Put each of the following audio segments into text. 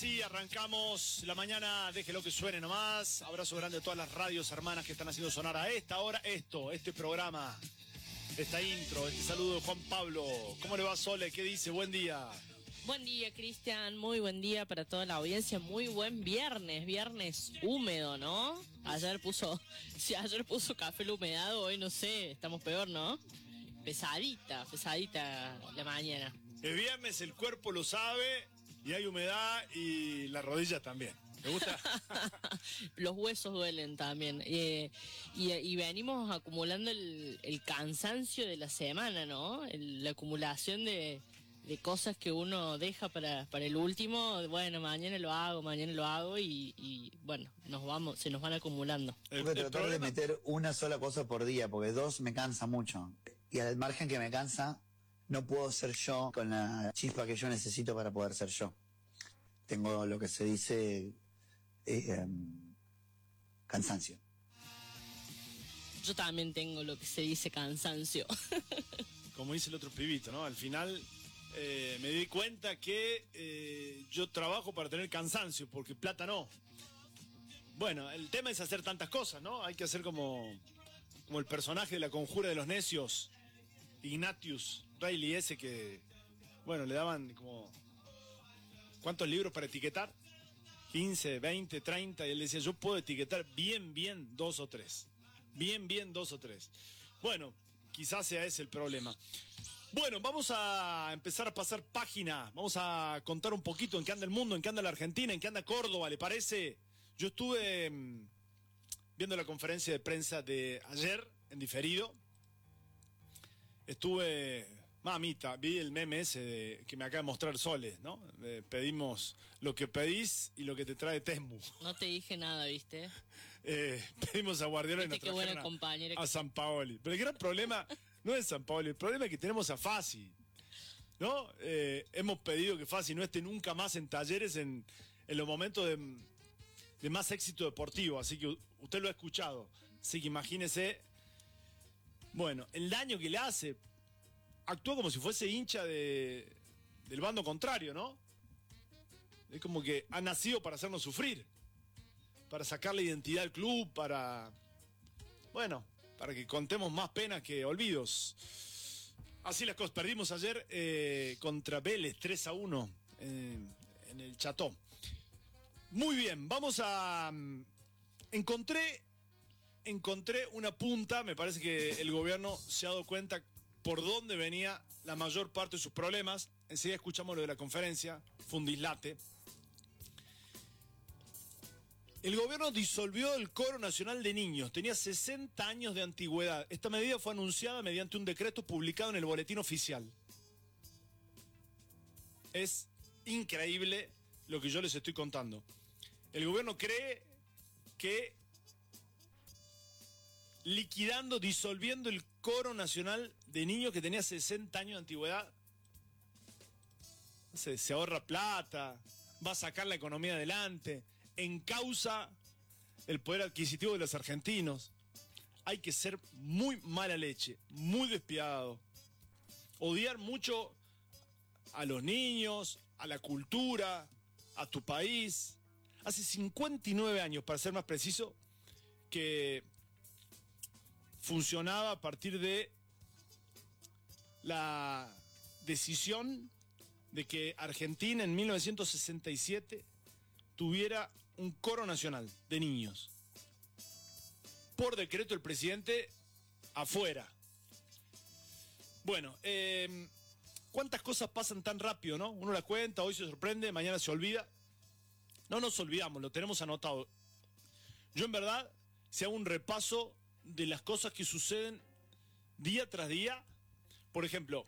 sí, arrancamos la mañana, déjelo que suene nomás. Abrazo grande a todas las radios hermanas que están haciendo sonar a esta hora este programa, esta intro, este saludo de Juan Pablo. ¿Cómo le va, Sole? ¿Qué dice? Buen día. Buen día, Cristian, muy buen día para toda la audiencia, muy buen viernes húmedo, ¿no? Ayer puso café la humedad, hoy no sé, estamos peor, ¿no? Pesadita la mañana. El viernes el cuerpo lo sabe y hay humedad y las rodillas también. ¿Me gusta? Los huesos duelen también. Y venimos acumulando el cansancio de la semana, ¿no? La acumulación de cosas que uno deja para el último. Bueno, mañana lo hago y bueno, se nos van acumulando. Tengo que tratar de meter una sola cosa por día, porque dos me cansa mucho. Y al margen que me cansa, no puedo ser yo con la chispa que yo necesito para poder ser yo. Tengo lo que se dice cansancio. Yo también tengo lo que se dice cansancio. Como dice el otro pibito, ¿no? Al final me di cuenta que yo trabajo para tener cansancio, porque plata no. Bueno, el tema es hacer tantas cosas, ¿no? Hay que hacer como el personaje de La Conjura de los Necios, Ignatius Reilly, ese que, bueno, le daban como... ¿Cuántos libros para etiquetar? 15, 20, 30, y él decía, yo puedo etiquetar bien 2 o 3. Bien 2 o 3. Bueno, quizás sea ese el problema. Bueno, vamos a empezar a pasar página. Vamos a contar un poquito en qué anda el mundo, en qué anda la Argentina, en qué anda Córdoba, ¿le parece? Yo estuve viendo la conferencia de prensa de ayer, en diferido. Mamita, vi el meme ese que me acaba de mostrar Sole, ¿no? Pedimos lo que pedís y lo que te trae Temu. No te dije nada, ¿viste? Pedimos a Guardiola y nos trajeron a Sampaoli. Pero el gran problema no es Sampaoli, el problema es que tenemos a Fassi, ¿no? Hemos pedido que Fassi no esté nunca más en Talleres en los momentos de más éxito deportivo, así que usted lo ha escuchado. Así que imagínese, bueno, el daño que le hace. Actúa como si fuese hincha del bando contrario, ¿no? Es como que ha nacido para hacernos sufrir, para sacar la identidad al club, para que contemos más penas que olvidos. Así las cosas. Perdimos ayer contra Vélez 3-1 en el Cható. Muy bien, vamos a... Encontré una punta, me parece que el gobierno se ha dado cuenta por dónde venía la mayor parte de sus problemas. Enseguida escuchamos lo de la conferencia, fue un dislate. El gobierno disolvió el Coro Nacional de Niños, tenía 60 años de antigüedad. Esta medida fue anunciada mediante un decreto publicado en el Boletín Oficial. Es increíble lo que yo les estoy contando. El gobierno cree que disolviendo el Coro Nacional de Niños que tenía 60 años de antigüedad, se ahorra plata, va a sacar la economía adelante, encausa el poder adquisitivo de los argentinos. Hay que ser muy mala leche, muy despiadado, odiar mucho a los niños, a la cultura, a tu país. Hace 59 años, para ser más preciso, que funcionaba a partir de la decisión de que Argentina en 1967 tuviera un coro nacional de niños. Por decreto del presidente afuera. Bueno, ¿cuántas cosas pasan tan rápido, no? Uno la cuenta, hoy se sorprende, mañana se olvida. No nos olvidamos, lo tenemos anotado. Yo en verdad, si hago un repaso de las cosas que suceden día tras día, por ejemplo,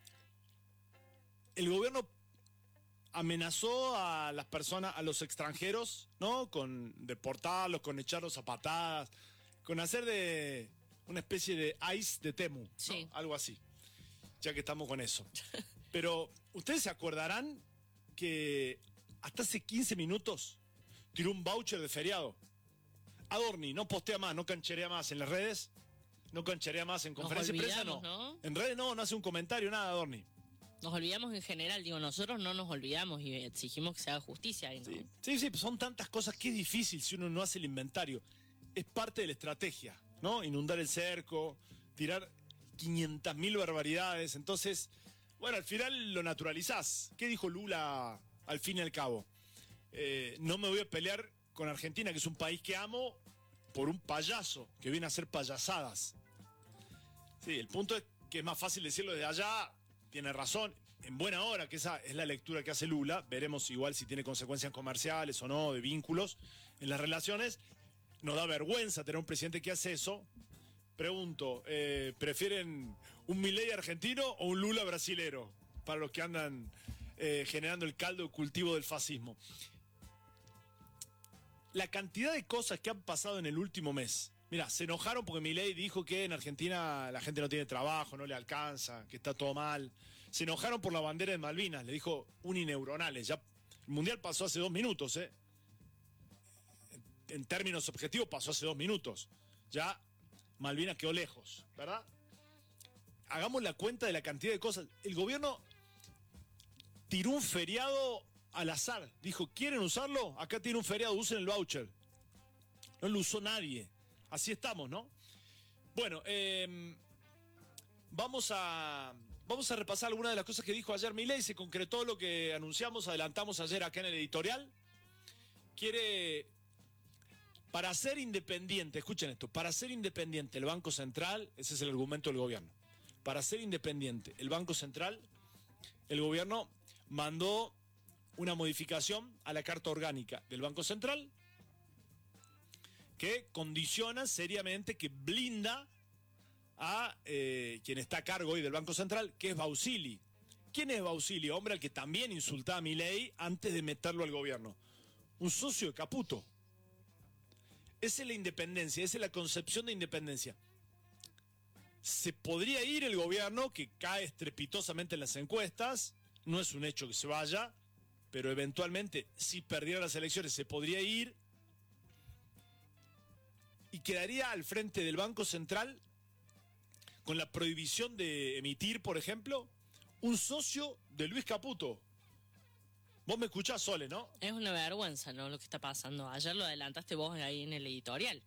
el gobierno amenazó a las personas, a los extranjeros, ¿no? Con deportarlos, con echarlos a patadas, con hacer de una especie de ICE de Temu, ¿no? Sí. Algo así, ya que estamos con eso. Pero ustedes se acordarán que hasta hace 15 minutos tiró un voucher de feriado. Adorni no postea más, no cancherea más en las redes, no cancherea más en conferencia de prensa, no. En redes no hace un comentario, nada, Adorni. Nos olvidamos en general, digo, nosotros no nos olvidamos y exigimos que se haga justicia ahí, ¿no? Sí, son tantas cosas que es difícil si uno no hace el inventario. Es parte de la estrategia, ¿no? Inundar el cerco, tirar 500.000 barbaridades. Entonces, bueno, al final lo naturalizás. ¿Qué dijo Lula al fin y al cabo? No me voy a pelear con Argentina, que es un país que amo, por un payaso que viene a hacer payasadas. Sí, el punto es que es más fácil decirlo desde allá. Tiene razón, en buena hora, que esa es la lectura que hace Lula. Veremos igual si tiene consecuencias comerciales o no, de vínculos en las relaciones. Nos da vergüenza tener un presidente que hace eso. Pregunto, ¿prefieren un Milei argentino o un Lula brasilero? Para los que andan generando el caldo de cultivo del fascismo. La cantidad de cosas que han pasado en el último mes. Mira, se enojaron porque Milei dijo que en Argentina la gente no tiene trabajo, no le alcanza, que está todo mal. Se enojaron por la bandera de Malvinas, le dijo unineuronales. Ya el Mundial pasó hace 2 minutos, ¿eh? En términos objetivos pasó hace 2 minutos. Ya Malvinas quedó lejos, ¿verdad? Hagamos la cuenta de la cantidad de cosas. El gobierno tiró un feriado al azar. Dijo, ¿quieren usarlo? Acá tiene un feriado, usen el voucher. No lo usó nadie. Así estamos, ¿no? Bueno, vamos a repasar algunas de las cosas que dijo ayer Milei. Se concretó lo que anunciamos, adelantamos ayer acá en el editorial. Quiere, para ser independiente, escuchen esto, para ser independiente el Banco Central, ese es el argumento del gobierno, para ser independiente el Banco Central, el gobierno mandó una modificación a la Carta Orgánica del Banco Central, que condiciona seriamente, que blinda a quien está a cargo hoy del Banco Central, que es Bausili. ¿Quién es Bausili? Hombre al que también insultaba a Milei antes de meterlo al gobierno. Un socio de Caputo. Esa es la independencia, esa es la concepción de independencia. Se podría ir el gobierno, que cae estrepitosamente en las encuestas, no es un hecho que se vaya, pero eventualmente, si perdiera las elecciones, se podría ir, y quedaría al frente del Banco Central con la prohibición de emitir, por ejemplo, un socio de Luis Caputo. Vos me escuchás, Sole, ¿no? Es una vergüenza, ¿no?, lo que está pasando. Ayer lo adelantaste vos ahí en el editorial.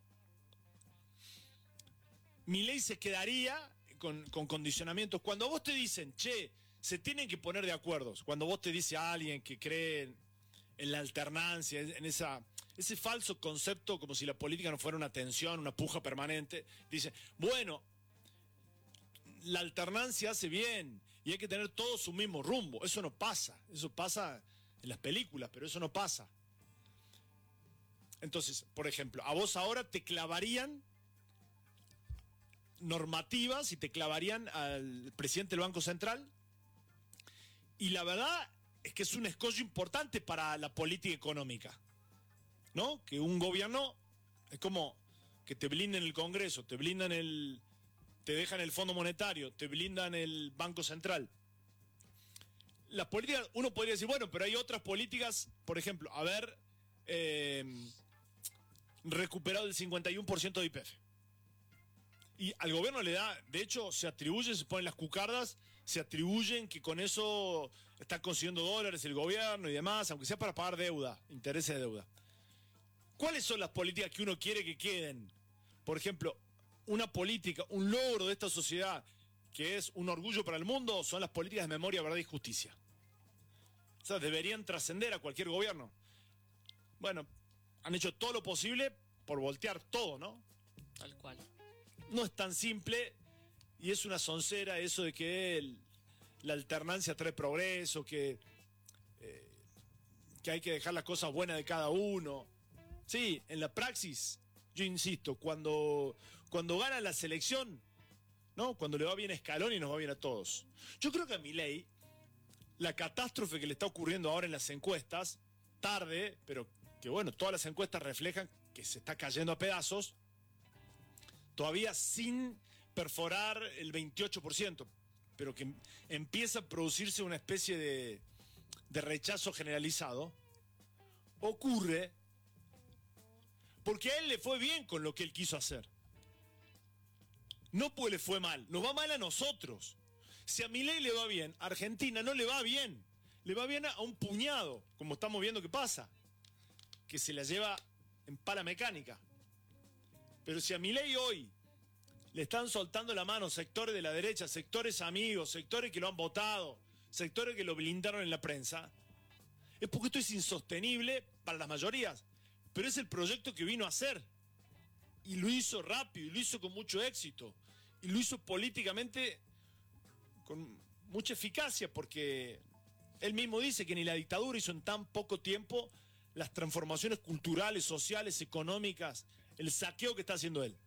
Milei se quedaría con condicionamientos. Cuando vos te dicen, che, se tienen que poner de acuerdo, cuando vos te dice a alguien que cree en la alternancia, en ese falso concepto como si la política no fuera una tensión, una puja permanente, dice, bueno, la alternancia hace bien y hay que tener todos su mismo rumbo. Eso no pasa, eso pasa en las películas, pero eso no pasa. Entonces, por ejemplo, a vos ahora te clavarían normativas y te clavarían al presidente del Banco Central, y la verdad es que es un escollo importante para la política económica, ¿no? Que un gobierno es como que te blindan el Congreso, te dejan el Fondo Monetario, te blindan el Banco Central. Las políticas, uno podría decir, bueno, pero hay otras políticas, por ejemplo, haber recuperado el 51% de IPF. Y al gobierno le da, de hecho, se atribuye, se ponen las cucardas, se atribuyen que con eso está consiguiendo dólares el gobierno y demás, aunque sea para pagar deuda, intereses de deuda. ¿Cuáles son las políticas que uno quiere que queden? Por ejemplo, una política, un logro de esta sociedad que es un orgullo para el mundo, son las políticas de memoria, verdad y justicia. O sea, deberían trascender a cualquier gobierno. Bueno, han hecho todo lo posible por voltear todo, ¿no? Tal cual. No es tan simple y es una soncera eso de que la alternancia trae progreso, que hay que dejar las cosas buenas de cada uno. Sí, en la praxis, yo insisto, cuando gana la selección, ¿no? Cuando le va bien a Scaloni y nos va bien a todos. Yo creo que a Milei, la catástrofe que le está ocurriendo ahora en las encuestas, tarde, pero que bueno, todas las encuestas reflejan que se está cayendo a pedazos, todavía sin perforar el 28%, pero que empieza a producirse una especie de rechazo generalizado, ocurre porque a él le fue bien con lo que él quiso hacer. No porque le fue mal, nos va mal a nosotros. Si a Milei le va bien, a Argentina no le va bien. Le va bien a un puñado, como estamos viendo que pasa, que se la lleva en pala mecánica. Pero si a Milei hoy le están soltando la mano sectores de la derecha, sectores amigos, sectores que lo han votado, sectores que lo blindaron en la prensa, es porque esto es insostenible para las mayorías. Pero es el proyecto que vino a hacer. Y lo hizo rápido, y lo hizo con mucho éxito. Y lo hizo políticamente con mucha eficacia, porque él mismo dice que ni la dictadura hizo en tan poco tiempo las transformaciones culturales, sociales, económicas, el saqueo que está haciendo él.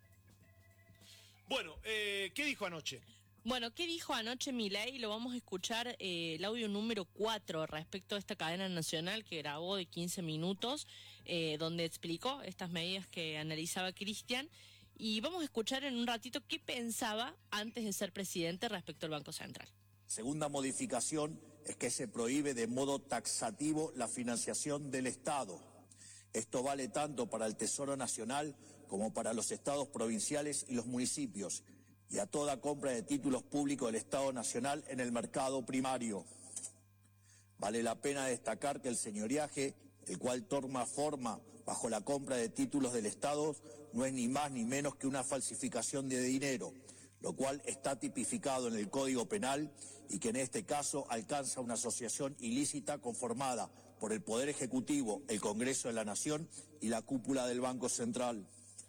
Bueno, ¿qué dijo anoche? Bueno, ¿qué dijo anoche Milei? Lo vamos a escuchar el audio número 4 respecto a esta cadena nacional que grabó de 15 minutos, donde explicó estas medidas que analizaba Cristian. Y vamos a escuchar en un ratito qué pensaba antes de ser presidente respecto al Banco Central. Segunda modificación es que se prohíbe de modo taxativo la financiación del Estado. Esto vale tanto para el Tesoro Nacional como para los estados provinciales y los municipios, y a toda compra de títulos públicos del Estado Nacional en el mercado primario. Vale la pena destacar que el señoriaje, el cual toma forma bajo la compra de títulos del Estado, no es ni más ni menos que una falsificación de dinero, lo cual está tipificado en el Código Penal y que en este caso alcanza una asociación ilícita conformada por el Poder Ejecutivo, el Congreso de la Nación y la cúpula del Banco Central.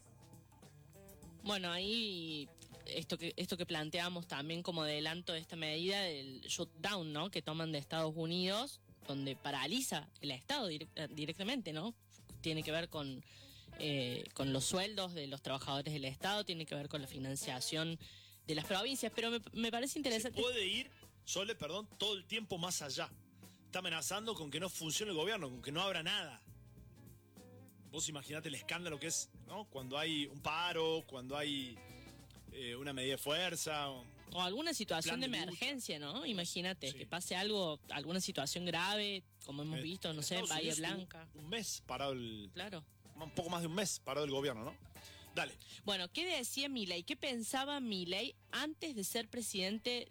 Bueno, ahí esto que planteamos también como adelanto de esta medida del shutdown, ¿no?, que toman de Estados Unidos, donde paraliza el Estado directamente, ¿no? Tiene que ver con los sueldos de los trabajadores del Estado, tiene que ver con la financiación de las provincias, pero me parece interesante. Se puede ir, Sole, perdón, todo el tiempo más allá. Está amenazando con que no funcione el gobierno, con que no abra nada. Vos imaginate el escándalo que es, ¿no? Cuando hay un paro, cuando hay una medida de fuerza. O alguna situación de emergencia, ¿no? Imagínate, sí, que pase algo, alguna situación grave, como hemos visto, no sé, en Bahía Blanca. Un mes parado el... Claro. Un poco más de un mes parado el gobierno, ¿no? Dale. Bueno, ¿qué decía Milei? ¿Qué pensaba Milei antes de ser presidente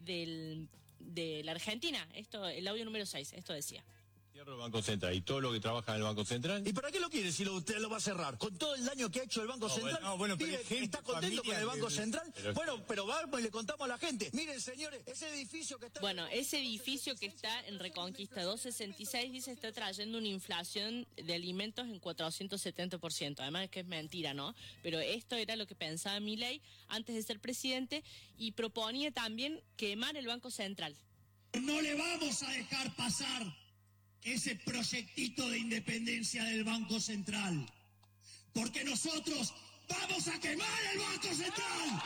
de la Argentina? El audio número 6, esto decía. Cierro el Banco Central y todo lo que trabaja en el Banco Central. ¿Y para qué lo quiere si usted lo va a cerrar? ¿Con todo el daño que ha hecho el Banco Central? Bueno, pero ¿Está contento con el Banco Central? Pero vamos y le contamos a la gente. Miren, señores, ese edificio que está... Bueno, ese edificio que está en Reconquista 266, dice, está trayendo una inflación de alimentos en 470%. Además es que es mentira, ¿no? Pero esto era lo que pensaba Milei antes de ser presidente y proponía también quemar el Banco Central. No le vamos a dejar pasar ese proyectito de independencia del Banco Central, porque nosotros vamos a quemar el Banco Central.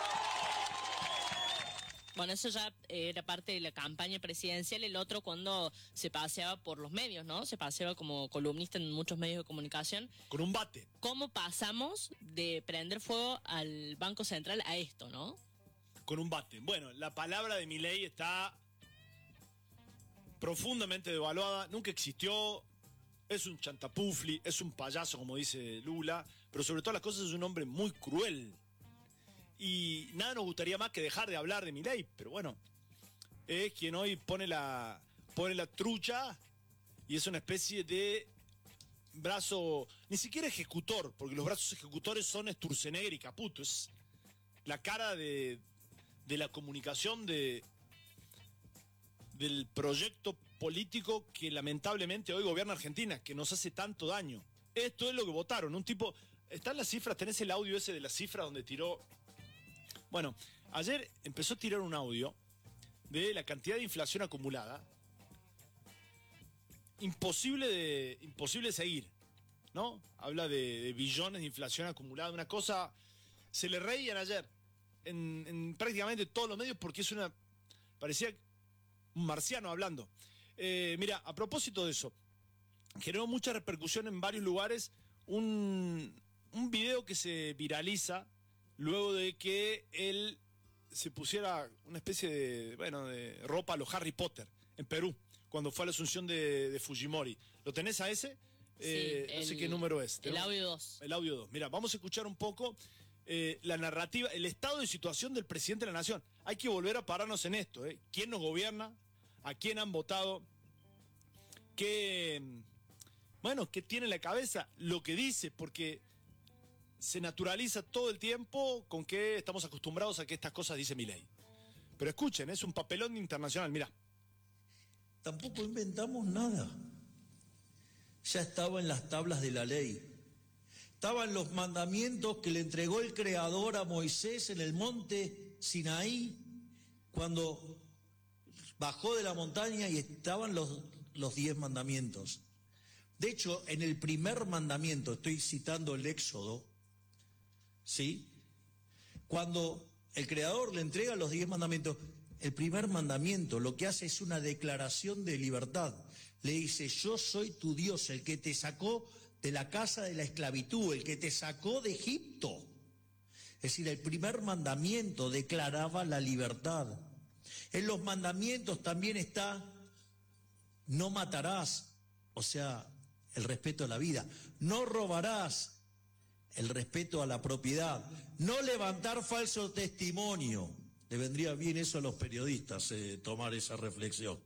Bueno, eso ya era parte de la campaña presidencial. El otro cuando se paseaba por los medios, ¿no? Se paseaba como columnista en muchos medios de comunicación. Con un bate. ¿Cómo pasamos de prender fuego al Banco Central a esto, no? Con un bate. Bueno, la palabra de Milei está profundamente devaluada, nunca existió, es un chantapufli, es un payaso, como dice Lula, pero sobre todas las cosas es un hombre muy cruel. Y nada nos gustaría más que dejar de hablar de Milei, pero bueno, es quien hoy pone la trucha y es una especie de brazo, ni siquiera ejecutor, porque los brazos ejecutores son Sturzenegger y Caputo, es la cara de la comunicación del proyecto político que lamentablemente hoy gobierna Argentina, que nos hace tanto daño. Esto es lo que votaron, un tipo... Están las cifras, tenés el audio ese de las cifras donde tiró... Bueno, ayer empezó a tirar un audio de la cantidad de inflación acumulada. Imposible de seguir, ¿no? Habla de billones de inflación acumulada, una cosa... Se le reían ayer en prácticamente todos los medios porque es una... Parecía un marciano hablando. Mira, a propósito de eso, generó mucha repercusión en varios lugares un video que se viraliza luego de que él se pusiera una especie de ropa a los Harry Potter en Perú, cuando fue a la asunción de Fujimori. ¿Lo tenés a ese? Sí, no sé qué número es. El audio 2. El audio 2. Mira, vamos a escuchar un poco la narrativa, el estado de situación del presidente de la Nación. Hay que volver a pararnos en esto. ¿Quién nos gobierna? ¿A quién han votado? ¿Qué tiene en la cabeza? Lo que dice, porque se naturaliza todo el tiempo con que estamos acostumbrados a que estas cosas dice Milei. Pero escuchen, es un papelón internacional, mirá. Tampoco inventamos nada. Ya estaba en las tablas de la ley. Estaban los mandamientos que le entregó el Creador a Moisés en el monte Sinaí, cuando bajó de la montaña, y estaban los 10 mandamientos. De hecho, en el primer mandamiento, estoy citando el Éxodo, ¿sí? Cuando el Creador le entrega los 10 mandamientos, el primer mandamiento lo que hace es una declaración de libertad. Le dice: yo soy tu Dios, el que te sacó de la casa de la esclavitud, el que te sacó de Egipto. Es decir, el primer mandamiento declaraba la libertad. En los mandamientos también está: no matarás, o sea, el respeto a la vida. No robarás, el respeto a la propiedad. No levantar falso testimonio. Le vendría bien eso a los periodistas, tomar esa reflexión.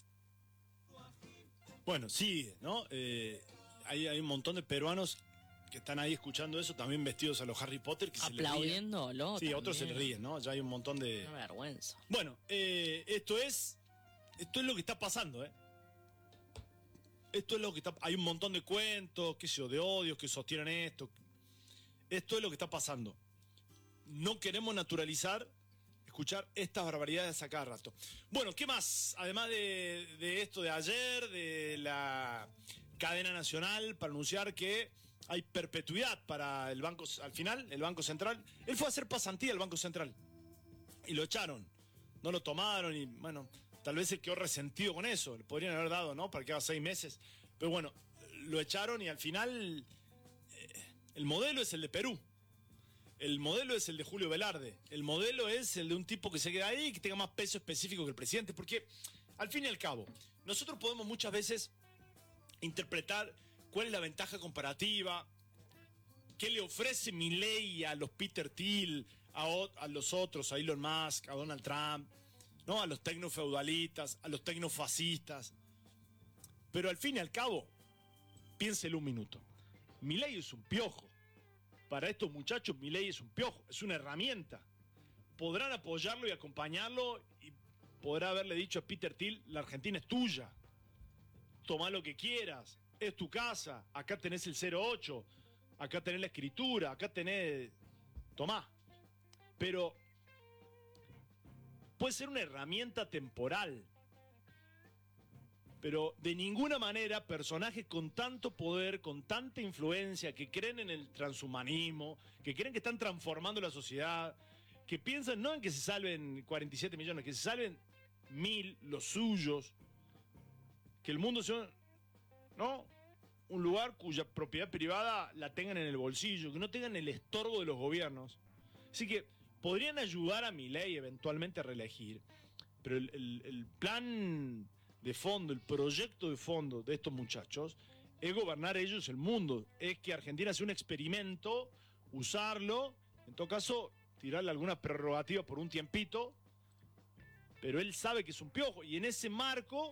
Bueno, sigue, ¿no? Hay un montón de peruanos que están ahí escuchando eso, también vestidos a los Harry Potter, que aplaudiéndolo. Sí, otros se le ríen, ¿no? Ya hay un montón de... Una vergüenza. Bueno, esto es lo que está pasando, ¿eh? Esto es lo que está... Hay un montón de cuentos, qué sé yo, de odios que sostienen esto. Esto es lo que está pasando. No queremos naturalizar escuchar estas barbaridades a cada rato. Bueno, ¿qué más? Además de esto de ayer, de la cadena nacional para anunciar que hay perpetuidad para el banco, al final, el Banco Central. Él fue a hacer pasantía al Banco Central y lo echaron. No lo tomaron y, bueno, tal vez se quedó resentido con eso. Le podrían haber dado, ¿no? Para que haga 6 meses. Pero bueno, lo echaron y al final el modelo es el de Perú. El modelo es el de Julio Velarde. El modelo es el de un tipo que se queda ahí y que tenga más peso específico que el presidente. Porque, al fin y al cabo, nosotros podemos muchas veces interpretar cuál es la ventaja comparativa, qué le ofrece Milei a los Peter Thiel, a los otros, a Elon Musk, a Donald Trump, ¿no? A los tecnofeudalistas, a los tecnofascistas. Pero al fin y al cabo, piénselo un minuto. Milei es un piojo. Para estos muchachos, Milei es un piojo, es una herramienta. Podrán apoyarlo y acompañarlo y podrá haberle dicho a Peter Thiel: la Argentina es tuya, tomá lo que quieras, es tu casa, acá tenés el 08, acá tenés la escritura, acá tenés... Tomá. Pero puede ser una herramienta temporal. Pero de ninguna manera personajes con tanto poder, con tanta influencia, que creen en el transhumanismo, que creen que están transformando la sociedad, que piensan no en que se salven 47 millones, que se salven 1000, los suyos, que el mundo sea, ¿no?, un lugar cuya propiedad privada la tengan en el bolsillo, que no tengan el estorbo de los gobiernos. Así que podrían ayudar a Milei eventualmente a reelegir, pero el plan de fondo, el proyecto de fondo de estos muchachos es gobernar ellos el mundo, es que Argentina sea un experimento, usarlo, en todo caso tirarle alguna prerrogativa por un tiempito, pero él sabe que es un piojo, y en ese marco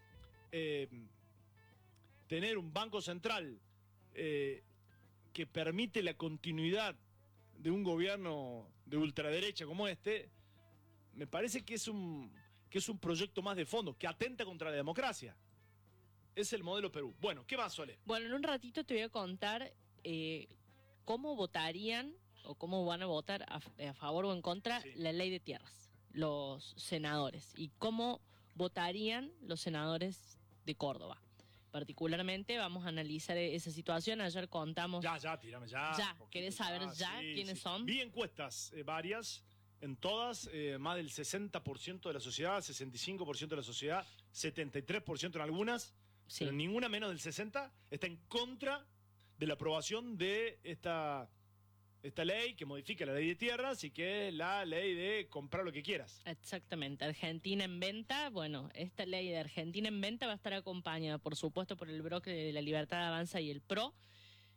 tener un banco central que permite la continuidad de un gobierno de ultraderecha como este, me parece que es un proyecto más de fondo, que atenta contra la democracia. Es el modelo Perú. Bueno, ¿qué más, Sole? Bueno, en un ratito te voy a contar cómo votarían o cómo van a votar a favor o en contra la ley de tierras, los senadores, y cómo votarían los senadores de Córdoba. Particularmente vamos a analizar esa situación. Ayer contamos... Tírame ya. Ya, ¿querés saber quiénes son? Vi encuestas varias. En todas, más del 60% de la sociedad, 65% de la sociedad, 73% en algunas, sí, pero ninguna menos del 60%, está en contra de la aprobación de esta ley que modifica la ley de tierras y que es la ley de comprar lo que quieras. Exactamente. Argentina en venta. Bueno, esta ley de Argentina en venta va a estar acompañada, por supuesto, por el bloque de la Libertad Avanza y el PRO,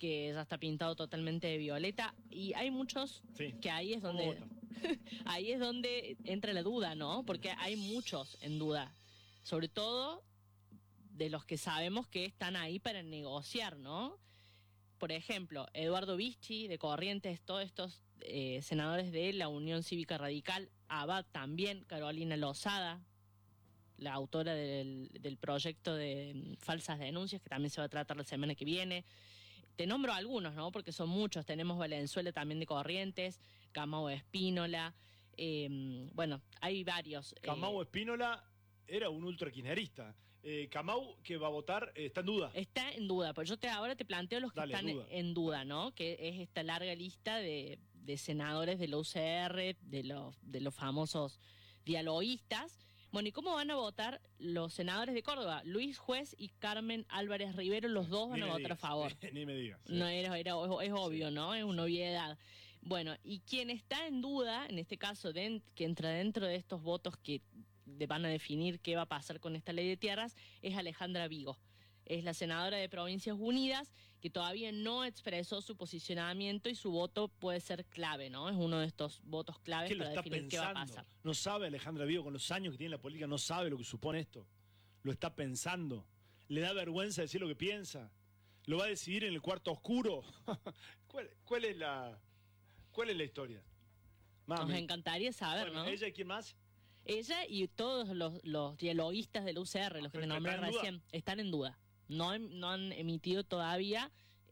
que ya está pintado totalmente de violeta, y hay muchos que ahí es donde ahí es donde entra la duda, ¿no? Porque hay muchos en duda, sobre todo de los que sabemos que están ahí para negociar, ¿no? Por ejemplo, Eduardo Vichy, de Corrientes, todos estos senadores de la Unión Cívica Radical, Abad también, Carolina Lozada, la autora del proyecto de falsas denuncias, que también se va a tratar la semana que viene. Te nombro algunos, ¿no? Porque son muchos. Tenemos Valenzuela también de Corrientes, Camao Espínola, bueno, hay varios. Camao Espínola era un ultraquinerista. Camau, que va a votar, está en duda. Está en duda, pero ahora te planteo los que están en duda, ¿no? Que es esta larga lista de senadores de la UCR, de los famosos dialoguistas. Bueno, ¿y cómo van a votar los senadores de Córdoba? Luis Juez y Carmen Álvarez Rivero, los dos van a votar a favor. Ni me digas. Sí. No, es obvio, ¿no? Es una obviedad. Bueno, y quien está en duda, en este caso, que entra dentro de estos votos que van a definir qué va a pasar con esta ley de tierras, es Alejandra Vigo. Es la senadora de Provincias Unidas, que todavía no expresó su posicionamiento y su voto puede ser clave, ¿no? Es uno de estos votos claves para definir qué va a pasar. No sabe Alejandra Vigo, con los años que tiene en la política, no sabe lo que supone esto. Lo está pensando. Le da vergüenza decir lo que piensa. Lo va a decidir en el cuarto oscuro. ¿Cuál es la historia? Mami. Nos encantaría saber, bueno, ¿no? ¿Ella y quién más? Ella y todos los dialoguistas del UCR, los que te nombré recién, están en duda. No han emitido todavía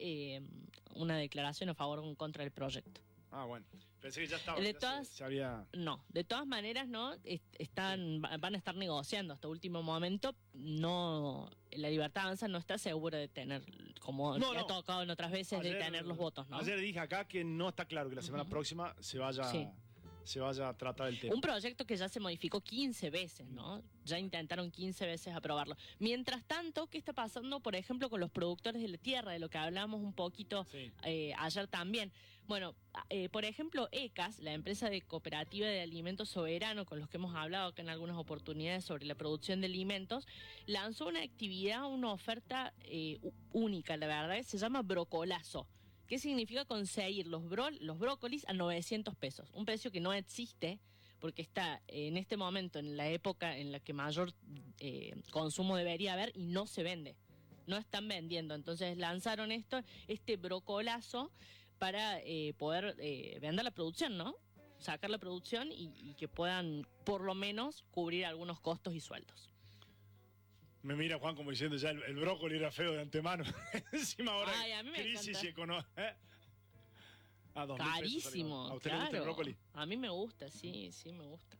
una declaración a favor o en contra del proyecto. Ah, bueno. Pensé que ya estaba. No, de todas maneras, ¿no? Van a estar negociando hasta último momento. No, la Libertad Avanza no está segura de tener, como le ha tocado en otras veces, de tener los votos, ¿no? Ayer dije acá que no está claro que la semana próxima se vaya a tratar el tema. Un proyecto que ya se modificó 15 veces, ¿no? Ya intentaron 15 veces aprobarlo. Mientras tanto, ¿qué está pasando, por ejemplo, con los productores de la tierra, de lo que hablamos un poquito ayer también? Bueno, por ejemplo, ECAS, la empresa de cooperativa de alimentos soberano, con los que hemos hablado acá en algunas oportunidades sobre la producción de alimentos, lanzó una actividad, una oferta única, la verdad, se llama Brocolazo. ¿Qué significa conseguir los brócolis a 900 pesos? Un precio que no existe porque está en este momento en la época en la que mayor consumo debería haber y no se vende. No están vendiendo. Entonces lanzaron este brocolazo para poder vender la producción, ¿no? Sacar la producción y que puedan por lo menos cubrir algunos costos y sueldos. Me mira Juan como diciendo ya el brócoli era feo de antemano. Encima ahora crisis económica. Carísimo. ¿A usted le gusta el brócoli? A mí me gusta, sí me gusta.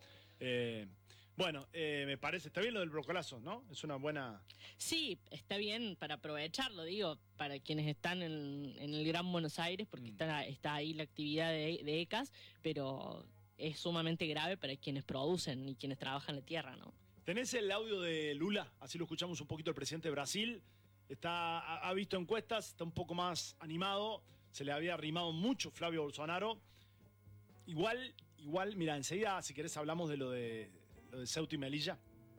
Bueno, me parece, está bien lo del brocolazo, ¿no? Es una buena... Sí, está bien para aprovecharlo, digo, para quienes están en el Gran Buenos Aires, porque está ahí la actividad de ECAS, pero es sumamente grave para quienes producen y quienes trabajan la tierra, ¿no? ¿Tenés el audio de Lula? Así lo escuchamos un poquito el presidente de Brasil. Ha visto encuestas, está un poco más animado. Se le había arrimado mucho Flavio Bolsonaro. Igual, mira, enseguida, si querés, hablamos de lo de Ceuta y Melilla.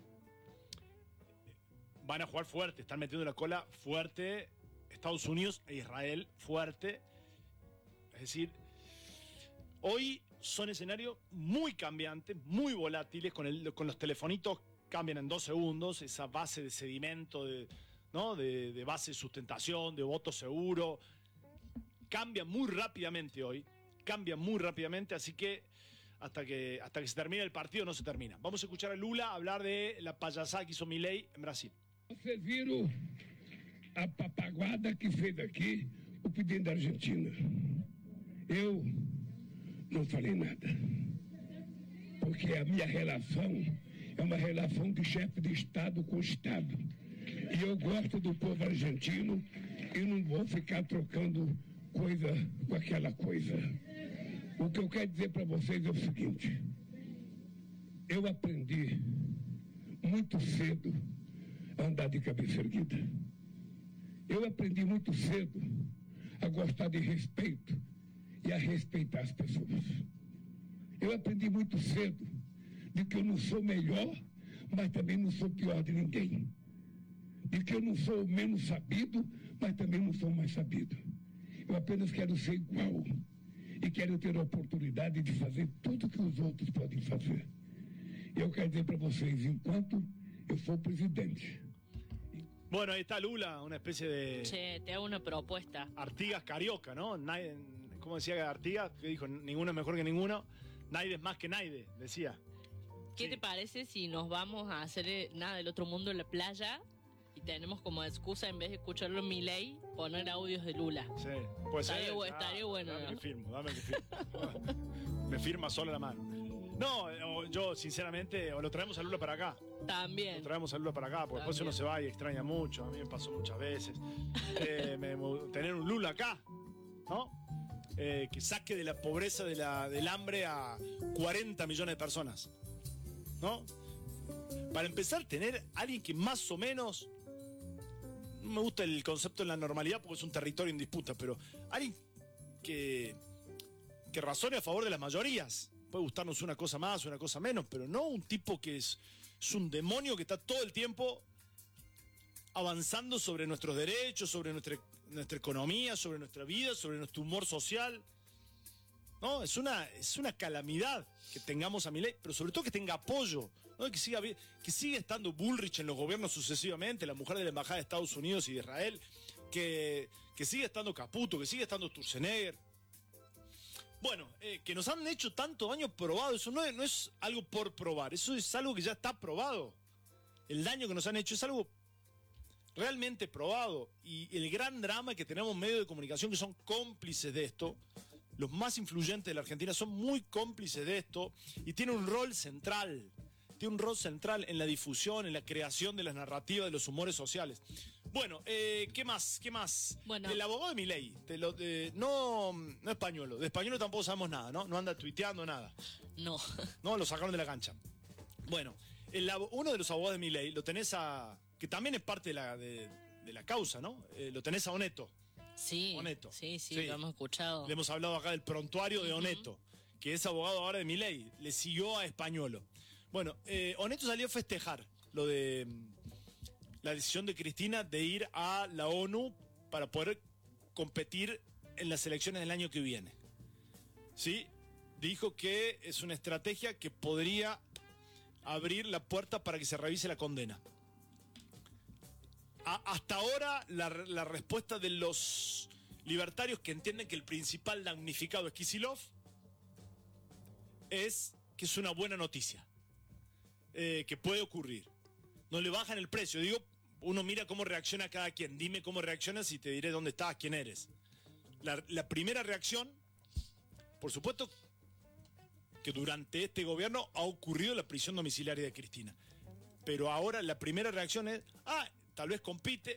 Van a jugar fuerte, están metiendo la cola fuerte. Estados Unidos e Israel fuerte. Es decir, hoy son escenarios muy cambiantes, muy volátiles, con los telefonitos cambian en 2 segundos, esa base de sedimento, de base de sustentación, de voto seguro, cambia muy rápidamente hoy, así que hasta que se termine el partido no se termina. Vamos a escuchar a Lula hablar de la payasada que hizo Milei en Brasil. Vocês viram a papaguada que fez aqui o presidente da Argentina. Eu não falei nada, porque a minha relação é uma relação de chefe de Estado com o Estado. E eu gosto do povo argentino e não vou ficar trocando coisa com aquela coisa. O que eu quero dizer para vocês é o seguinte: eu aprendi muito cedo a andar de cabeça erguida. Eu aprendi muito cedo a gostar de respeito e a respeitar as pessoas. Eu aprendi muito cedo de que eu não sou melhor, mas também não sou pior de ninguém. e que eu não sou menos sabido, mas também não sou mais sabido. Eu apenas quero ser igual e quero ter a oportunidade de fazer tudo que os outros podem fazer. Eu quero dizer para vocês, enquanto eu for presidente. Bueno, ahí está Lula, una especie de... Che, te hago una propuesta. Artigas carioca, ¿no? ¿Cómo decía Artigas? Que dijo, ninguno es mejor que ninguno, Naide es más que Naide, decía. ¿Qué te parece si nos vamos a hacer nada del otro mundo en la playa y tenemos como excusa, en vez de escucharlo en Milei, poner audios de Lula? Sí, pues estaría bueno, dame ¿no? que firmo. Me firma solo la mano. No, yo sinceramente, o lo traemos a Lula para acá. También. Lo traemos a Lula para acá, porque después uno se va y extraña mucho. A mí me pasó muchas veces. Tener un Lula acá, ¿no? Que saque de la pobreza, del hambre a 40 millones de personas, ¿no? Para empezar, tener alguien que más o menos... No me gusta el concepto de la normalidad porque es un territorio en disputa, pero alguien que razone a favor de las mayorías. Puede gustarnos una cosa más, una cosa menos, pero no un tipo que es un demonio que está todo el tiempo avanzando sobre nuestros derechos, sobre nuestra economía, sobre nuestra vida, sobre nuestro humor social. No, es una calamidad que tengamos a Milei, pero sobre todo que tenga apoyo, ¿no? Que siga estando Bullrich en los gobiernos sucesivamente, la mujer de la embajada de Estados Unidos y de Israel, que siga estando Caputo, que siga estando Sturzenegger. Bueno, que nos han hecho tanto daño probado, eso no es algo por probar, eso es algo que ya está probado. El daño que nos han hecho es algo realmente probado. Y el gran drama que tenemos medios de comunicación que son cómplices de esto, los más influyentes de la Argentina son muy cómplices de esto y tienen un rol central. Tiene un rol central en la difusión, en la creación de las narrativas, de los humores sociales. Bueno, ¿qué más? Bueno. El abogado de Milei, no Españolo, de Españolo tampoco sabemos nada, ¿no? No anda tuiteando nada. No. No, lo sacaron de la cancha. Bueno, uno de los abogados de Milei, lo tenés que también es parte de la causa, ¿no? Lo tenés a Oneto. Sí, Oneto. Sí, lo hemos escuchado. Le hemos hablado acá del prontuario de Oneto, que es abogado ahora de Milei, le siguió a Españolo. Bueno, Oneto salió a festejar lo de la decisión de Cristina de ir a la ONU para poder competir en las elecciones del año que viene. ¿Sí? Dijo que es una estrategia que podría abrir la puerta para que se revise la condena. Hasta ahora, la respuesta de los libertarios que entienden que el principal damnificado es Kicillof es que es una buena noticia. Que puede ocurrir. No le bajan el precio. Digo, uno mira cómo reacciona cada quien. Dime cómo reaccionas y te diré dónde estás, quién eres. La primera reacción, por supuesto, que durante este gobierno ha ocurrido la prisión domiciliaria de Cristina. Pero ahora la primera reacción es, tal vez compite,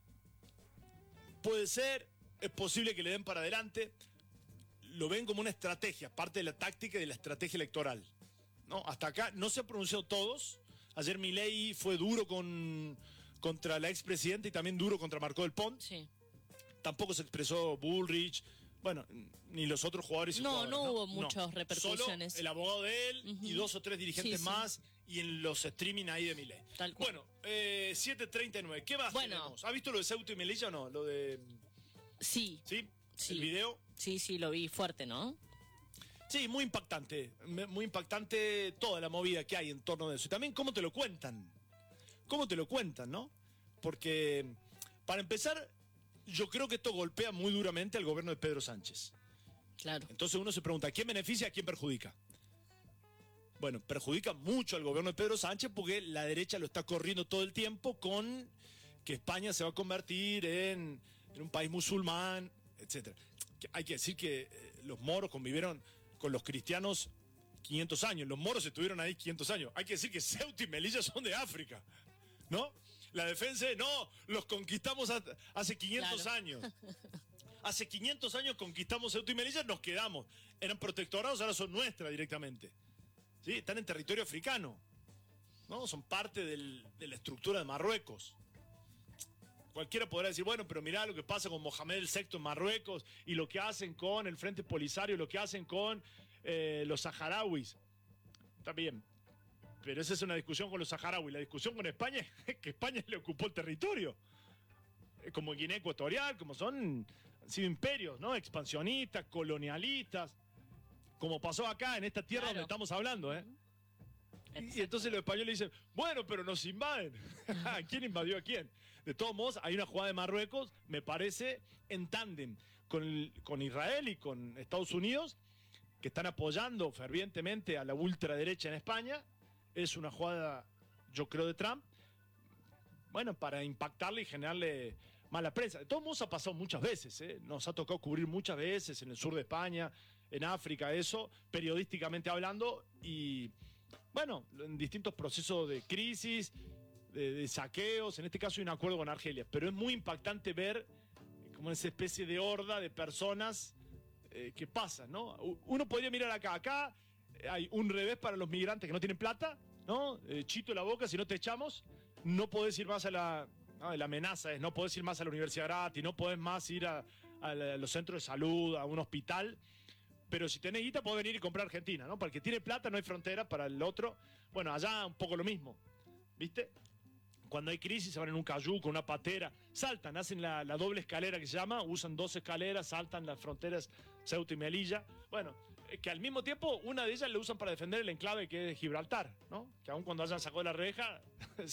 puede ser, es posible que le den para adelante. Lo ven como una estrategia, parte de la táctica y de la estrategia electoral. No, hasta acá no se han pronunciado todos. Ayer Milei fue duro contra la expresidenta y también duro contra Marcó del Pont. Sí. Tampoco se expresó Bullrich, bueno, ni los otros jugadores. No hubo muchas repercusiones. Solo el abogado de él y 2 o 3 dirigentes más y en los streaming ahí de Milei. Tal cual. Bueno, 7:39. ¿Qué más tenemos? ¿Ha visto lo de Ceuta y Melilla o no? Lo de... Sí. ¿Sí? ¿El video? Sí, lo vi fuerte, ¿no? Sí, muy impactante toda la movida que hay en torno de eso. Y también cómo te lo cuentan, ¿no? Porque, para empezar, yo creo que esto golpea muy duramente al gobierno de Pedro Sánchez. Claro. Entonces uno se pregunta, ¿a quién beneficia, a quién perjudica? Bueno, perjudica mucho al gobierno de Pedro Sánchez porque la derecha lo está corriendo todo el tiempo con que España se va a convertir en un país musulmán, etc. Hay que decir que los moros convivieron con los cristianos 500 años. Los moros estuvieron ahí 500 años. Hay que decir que Ceuta y Melilla son de África, ¿no? La defensa no, los conquistamos hace 500 años. Hace 500 años conquistamos Ceuta y Melilla, nos quedamos. Eran protectorados, ahora son nuestras directamente. ¿Sí? Están en territorio africano, ¿no? Son parte de la estructura de Marruecos. Cualquiera podrá decir, bueno, pero mirá lo que pasa con Mohamed VI en Marruecos y lo que hacen con el Frente Polisario, lo que hacen con los saharauis. Está bien. Pero esa es una discusión con los saharauis. La discusión con España es que España le ocupó el territorio. Como Guinea Ecuatorial, como han sido imperios, ¿no? Expansionistas, colonialistas. Como pasó acá, en esta tierra donde estamos hablando, ¿eh? Y entonces los españoles dicen, bueno, pero nos invaden. ¿Quién invadió a quién? De todos modos, hay una jugada de Marruecos, me parece, en tándem con Israel y con Estados Unidos, que están apoyando fervientemente a la ultraderecha en España. Es una jugada, yo creo, de Trump, bueno, para impactarle y generarle mala prensa. De todos modos ha pasado muchas veces, ¿eh? Nos ha tocado cubrir muchas veces en el sur de España, en África, eso, periodísticamente hablando, y bueno, en distintos procesos de crisis, de saqueos, en este caso hay un acuerdo con Argelia, pero es muy impactante ver como esa especie de horda de personas que pasan, ¿no? Uno podría mirar acá hay un revés para los migrantes que no tienen plata, ¿no? Chito la boca, si no te echamos, no podés ir más a la amenaza es, no podés ir más a la universidad gratis, no podés más ir a los centros de salud, a un hospital. Pero si tenés guita, podés venir y comprar Argentina, ¿no? Para el que tiene plata no hay frontera, para el otro, bueno, allá un poco lo mismo, ¿viste? Cuando hay crisis se van en un cayuco, una patera, saltan, hacen la doble escalera que se llama, usan 2 escaleras, saltan las fronteras Ceuta y Melilla. Bueno, que al mismo tiempo una de ellas la usan para defender el enclave que es Gibraltar, ¿no? Que aun cuando hayan sacado la reja,